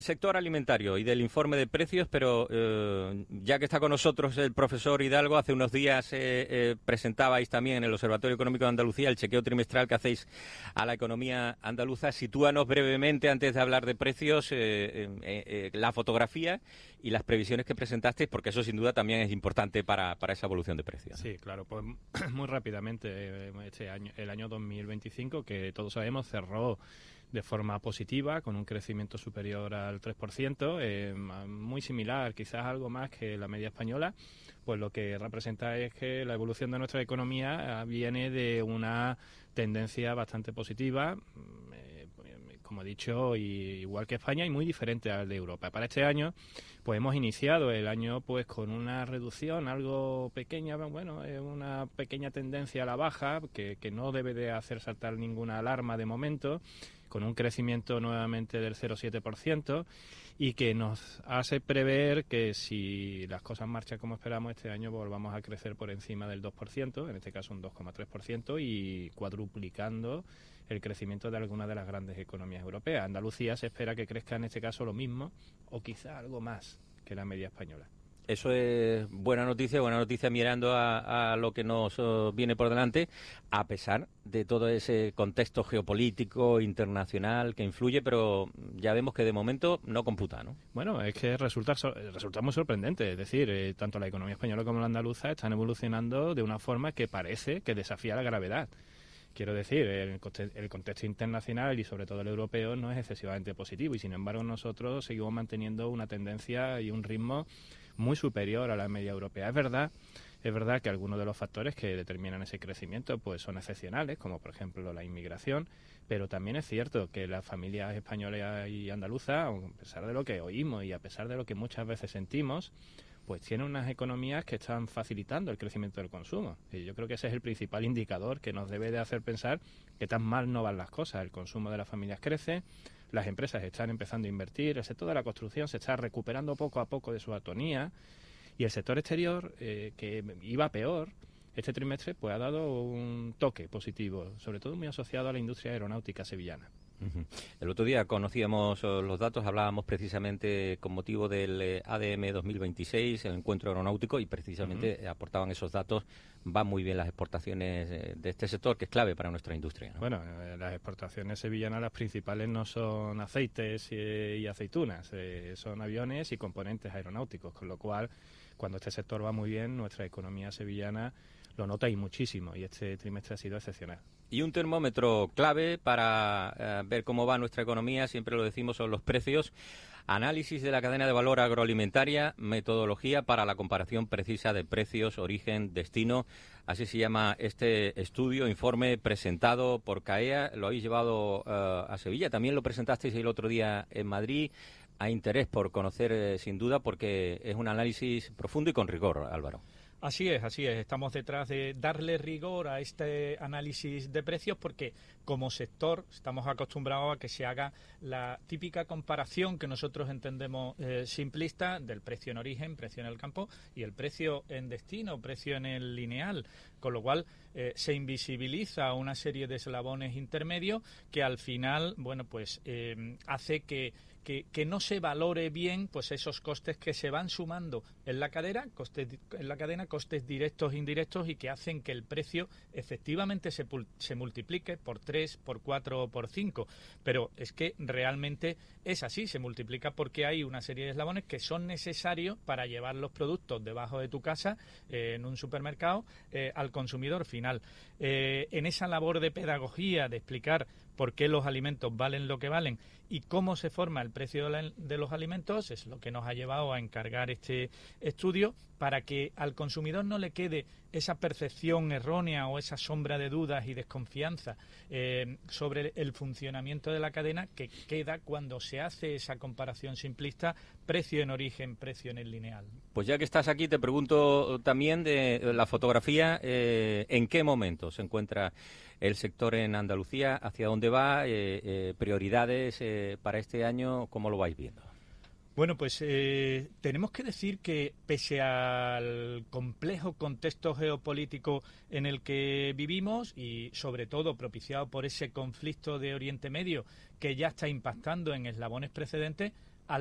Sector alimentario y del informe de precios, pero ya que está con nosotros el profesor Hidalgo, hace unos días presentabais también en el Observatorio Económico de Andalucía el chequeo trimestral que hacéis a la economía andaluza. Sitúanos brevemente, antes de hablar de precios, la fotografía y las previsiones que presentasteis, porque eso sin duda también es importante para esa evolución de precios, ¿no? Sí, claro, pues muy rápidamente, el año 2025, que todos sabemos cerró de forma positiva, con un crecimiento superior al 3%, muy similar, quizás algo más que la media española, pues lo que representa es que la evolución de nuestra economía viene de una tendencia bastante positiva, como he dicho, igual que España y muy diferente al de Europa. Para este año, pues hemos iniciado el año pues con una reducción algo pequeña, bueno, una pequeña tendencia a la baja, que no debe de hacer saltar ninguna alarma de momento, con un crecimiento nuevamente del 0,7% y que nos hace prever que si las cosas marchan como esperamos este año volvamos a crecer por encima del 2%, en este caso un 2,3% y cuadruplicando el crecimiento de algunas de las grandes economías europeas. Andalucía se espera que crezca en este caso lo mismo o quizá algo más que la media española. Eso es buena noticia mirando a lo que nos viene por delante, a pesar de todo ese contexto geopolítico internacional que influye, pero ya vemos que de momento no computa, ¿no? Bueno, es que resulta muy sorprendente, es decir, tanto la economía española como la andaluza están evolucionando de una forma que parece que desafía la gravedad. Quiero decir, el contexto internacional y sobre todo el europeo no es excesivamente positivo y sin embargo nosotros seguimos manteniendo una tendencia y un ritmo muy superior a la media europea. Es verdad que algunos de los factores que determinan ese crecimiento pues son excepcionales, como por ejemplo la inmigración, pero también es cierto que las familias españolas y andaluzas, a pesar de lo que oímos y a pesar de lo que muchas veces sentimos, pues tienen unas economías que están facilitando el crecimiento del consumo. Y yo creo que ese es el principal indicador que nos debe de hacer pensar que tan mal no van las cosas. El consumo de las familias crece, las empresas están empezando a invertir, el sector de la construcción se está recuperando poco a poco de su atonía y el sector exterior, que iba peor, este trimestre pues ha dado un toque positivo, sobre todo muy asociado a la industria aeronáutica sevillana. El otro día conocíamos los datos, hablábamos precisamente con motivo del ADM 2026, el encuentro aeronáutico, y precisamente aportaban esos datos. Van muy bien las exportaciones de este sector, que es clave para nuestra industria, ¿no? Bueno, las exportaciones sevillanas, las principales no son aceites y aceitunas, son aviones y componentes aeronáuticos, con lo cual, cuando este sector va muy bien, nuestra economía sevillana lo nota y muchísimo, y este trimestre ha sido excepcional. Y un termómetro clave para ver cómo va nuestra economía, siempre lo decimos, son los precios. Análisis de la cadena de valor agroalimentaria, metodología para la comparación precisa de precios, origen, destino. Así se llama este estudio, informe presentado por CAEA. Lo habéis llevado a Sevilla. También lo presentasteis el otro día en Madrid. Hay interés por conocer, sin duda, porque es un análisis profundo y con rigor, Álvaro. Así es. Estamos detrás de darle rigor a este análisis de precios porque como sector estamos acostumbrados a que se haga la típica comparación que nosotros entendemos simplista del precio en origen, precio en el campo y el precio en destino, precio en el lineal, con lo cual se invisibiliza una serie de eslabones intermedios que al final, bueno, pues hace que no se valore bien pues esos costes que se van sumando en la cadena, costes directos e indirectos y que hacen que el precio efectivamente se multiplique por 3, por 4 o por 5. Pero es que realmente es así, se multiplica porque hay una serie de eslabones que son necesarios para llevar los productos debajo de tu casa en un supermercado al consumidor final. En esa labor de pedagogía, de explicar por qué los alimentos valen lo que valen y cómo se forma el precio de los alimentos, es lo que nos ha llevado a encargar este estudio para que al consumidor no le quede esa percepción errónea o esa sombra de dudas y desconfianza sobre el funcionamiento de la cadena que queda cuando se hace esa comparación simplista, precio en origen, precio en el lineal. Pues ya que estás aquí, te pregunto también de la fotografía, ¿en qué momento se encuentra el sector en Andalucía? ¿Hacia dónde va? ¿Prioridades para este año? ¿Cómo lo vais viendo? Bueno, pues tenemos que decir que pese al complejo contexto geopolítico en el que vivimos y sobre todo propiciado por ese conflicto de Oriente Medio que ya está impactando en eslabones precedentes,